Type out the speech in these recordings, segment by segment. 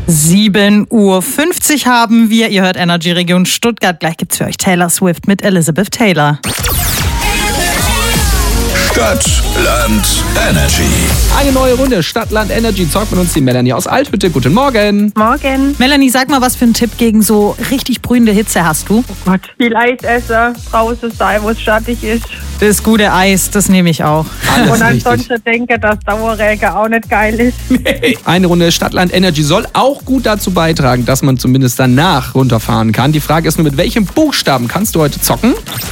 7:50 Uhr haben wir. Ihr hört Energy Region Stuttgart. Gleich gibt's für euch Taylor Swift mit Elizabeth Taylor. Stadt, Land, Energy. Eine neue Runde Stadt, Land, Energy zockt mit uns die Melanie aus Althütte. Guten Morgen. Morgen. Melanie, sag mal, was für einen Tipp gegen so richtig brühende Hitze hast du? Oh Gott. Viel Eis essen, draußen sein, wo es schattig ist. Das gute Eis, das nehme ich auch. Alles Und richtig. ansonsten denke, dass Dauerregen auch nicht geil ist. Eine Runde Stadt, Land, Energy soll auch gut dazu beitragen, dass man zumindest danach runterfahren kann. Die Frage ist nur, mit welchem Buchstaben kannst du heute zocken?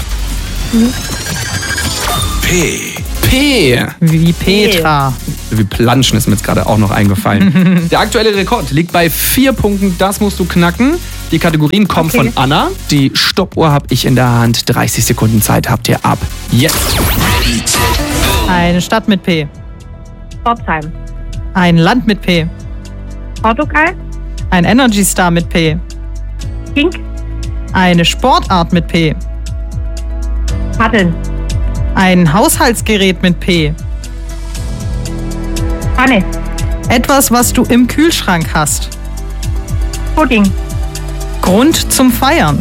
P. P. Wie Petra. Wie Planschen ist mir jetzt gerade auch noch eingefallen. Der aktuelle Rekord liegt bei 4 Punkten. Das musst du knacken. Die Kategorien kommen von Anna. Die Stoppuhr habe ich in der Hand. 30 Sekunden Zeit habt ihr ab jetzt. Eine Stadt mit P. Pforzheim. Ein Land mit P. Portugal. Ein Energy Star mit P. Pink. Eine Sportart mit P. Paddeln. Ein Haushaltsgerät mit P. Pfanne. Etwas, was du im Kühlschrank hast. Pudding. Grund zum Feiern.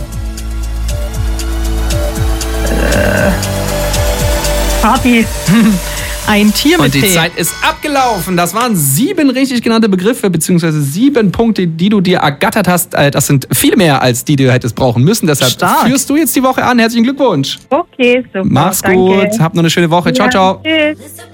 Party. Ein Tier mit Und die P. Zeit ist abgelaufen. Das waren 7 richtig genannte Begriffe, beziehungsweise 7 Punkte, die du dir ergattert hast. Das sind viel mehr, als die du hättest brauchen müssen. Deshalb Stark. führst du jetzt die Woche an. Herzlichen Glückwunsch. Okay, super. Mach's danke. gut. Habt noch eine schöne Woche. Ciao, Ja, ciao. Tschüss.